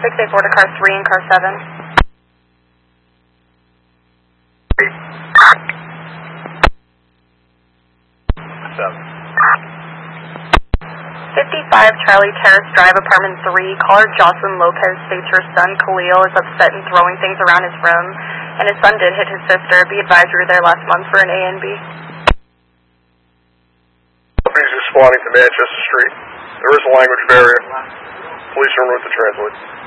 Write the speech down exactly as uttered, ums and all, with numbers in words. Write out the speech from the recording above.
six eight four to car three and car seven. seven. fifty-five Charlie Terrace Drive, apartment three. Caller Jocelyn Lopez states her son Khalil is upset and throwing things around his room, and his son did hit his sister. Be advised we were there last month for an A and B. Please responding to Manchester Street. There is a language barrier. Please remove the translate.